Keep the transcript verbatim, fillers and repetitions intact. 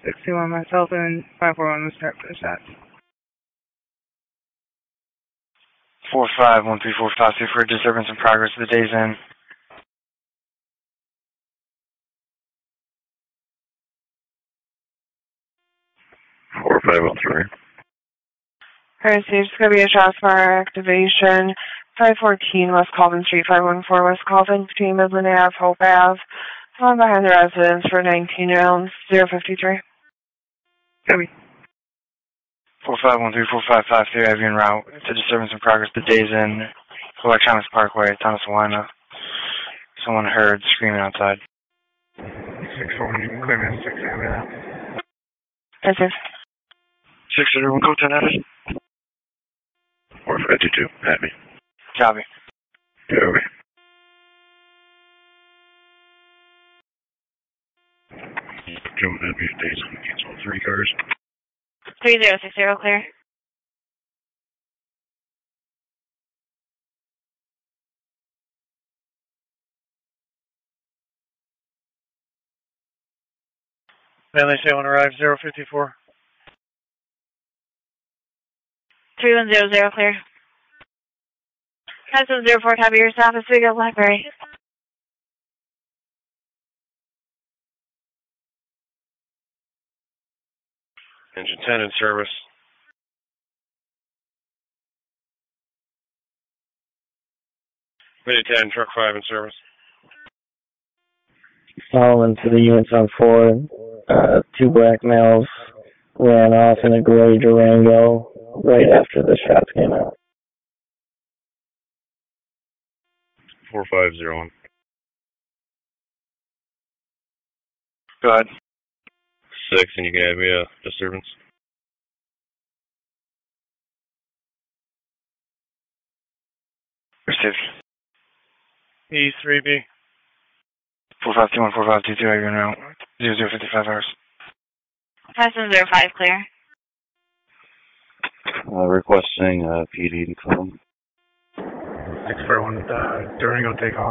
sixty-one myself, and five four one was start for the shots. four five one three four five three for a disturbance in progress. The day's in. four five one three. Alright, so it's going to be a ShotSmart activation. five fourteen West Colvin Street, five one four West Colvin, between Midland Ave, Hope Ave. Following behind the residence for nineteen rounds, zero fifty-three. Copy. four five one three four five five three, Avian route. It's a disturbance in progress. The day's in. Electronics Parkway, Thomas Alina. Someone heard screaming outside. six four one, clear man, six zero now. Yes, sir. six zero one, code ten added. four five two two, at me. Copy. Copy. Joe, that'd be days on cancel all three cars. three zero six zero, clear. Manly Salem arrives, zero fifty-four. three one zero zero, clear. Council zero four, copy your stop, Oswego Library. Engine ten in service. Mini ten, truck five in service. Solomon to the units on four. Uh, two black males ran off in a gray Durango right after the shots came out. four five zero one. Go ahead. Six, and you can have me a disturbance. Received. E three B. four five two one four five two two, Avian route. zero zero fifty-five hours. Council zero five, clear. Uh, requesting uh, P D to come. six four one, uh, Durango take off.